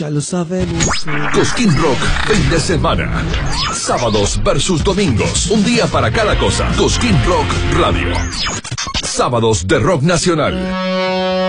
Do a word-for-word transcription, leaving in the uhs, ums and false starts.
ya lo sabemos. Cosquín Rock, fin de semana. Sábados versus domingos. Un día para cada cosa. Cosquín Rock Radio. Sábados de rock nacional.